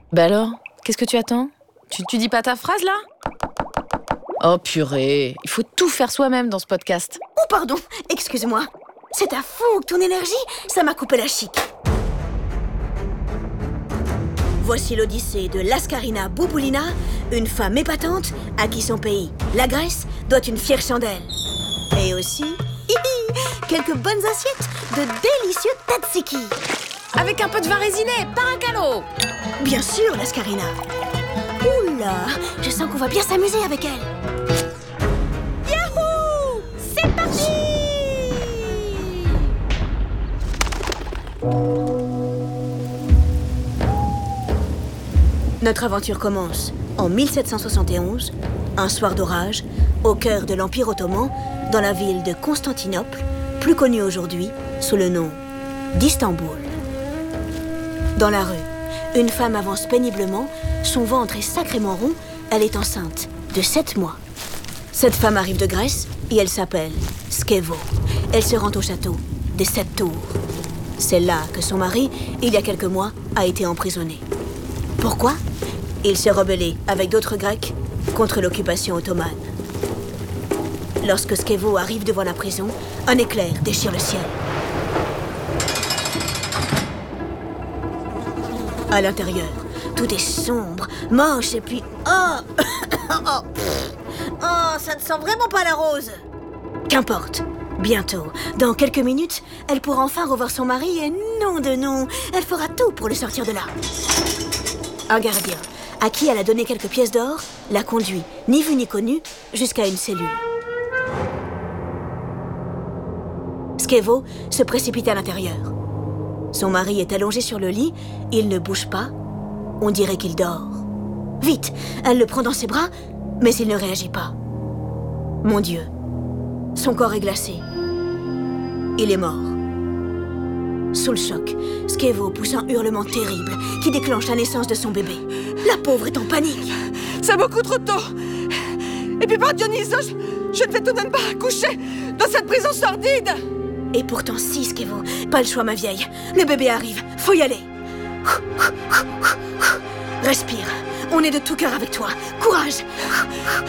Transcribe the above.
Bah alors, qu'est-ce que tu attends ? Tu dis pas ta phrase, là ? Oh purée, il faut tout faire soi-même dans ce podcast. Oh pardon, excuse-moi. C'est à fond que ton énergie, ça m'a coupé la chic. Voici l'odyssée de Laskarina Bouboulina, une femme épatante à qui son pays, la Grèce, doit une fière chandelle. Et aussi, quelques bonnes assiettes de délicieux tzatziki. Avec un peu de vin résiné, pas un calot. Bien sûr, Laskarina. Oula, je sens qu'on va bien s'amuser avec elle. Yahoo! C'est parti! Notre aventure commence en 1771, un soir d'orage, au cœur de l'Empire ottoman, dans la ville de Constantinople, plus connue aujourd'hui sous le nom d'Istanbul. Dans la rue, une femme avance péniblement, son ventre est sacrément rond, elle est enceinte de 7 mois. Cette femme arrive de Grèce et elle s'appelle Skevo. Elle se rend au château des 7 tours. C'est là que son mari, il y a quelques mois, a été emprisonné. Pourquoi ? Il s'est rebellé avec d'autres Grecs contre l'occupation ottomane. Lorsque Skevo arrive devant la prison, un éclair déchire le ciel. À l'intérieur, tout est sombre, moche et puis... Oh, ça ne sent vraiment pas la rose. Qu'importe. Bientôt, dans quelques minutes, elle pourra enfin revoir son mari et nom de nom, elle fera tout pour le sortir de là. Un gardien, à qui elle a donné quelques pièces d'or, l'a conduit, ni vu ni connu, jusqu'à une cellule. Skevo se précipite à l'intérieur. Son mari est allongé sur le lit, il ne bouge pas, on dirait qu'il dort. Vite, elle le prend dans ses bras, mais il ne réagit pas. Mon Dieu, son corps est glacé. Il est mort. Sous le choc, Skevo pousse un hurlement terrible qui déclenche la naissance de son bébé. La pauvre est en panique. C'est beaucoup trop tôt. Et puis par Dionysos, je ne vais tout de même pas accoucher dans cette prison sordide. Et pourtant si, Skevo, pas le choix ma vieille. Le bébé arrive, faut y aller. Respire, on est de tout cœur avec toi. Courage.